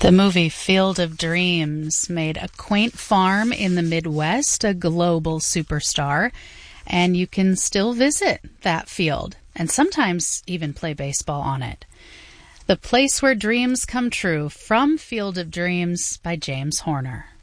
The movie Field of Dreams made a quaint farm in the Midwest a global superstar, and you can still visit that field and sometimes even play baseball on it. The Place Where Dreams Come True from Field of Dreams by James Horner.